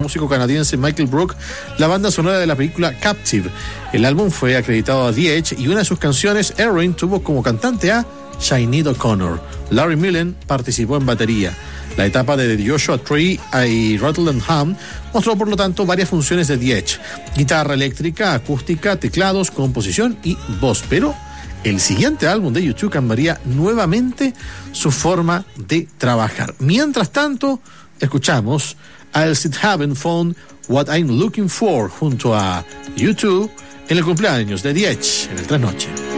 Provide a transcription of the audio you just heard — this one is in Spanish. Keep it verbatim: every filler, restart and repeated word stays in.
músico canadiense Michael Brook la banda sonora de la película Captive. El álbum fue acreditado a The Edge y una de sus canciones, Erin, tuvo como cantante a Sinead O'Connor. Larry Millen participó en batería. La etapa de Joshua Tree y Rutland Ham mostró por lo tanto varias funciones de The Edge: guitarra eléctrica, acústica, teclados, composición y voz. Pero el siguiente álbum de U dos cambiaría nuevamente su forma de trabajar. Mientras tanto, escuchamos I'll Still Haven't Found What I'm Looking For junto a U dos en el cumpleaños de The Edge en el Trasnoche.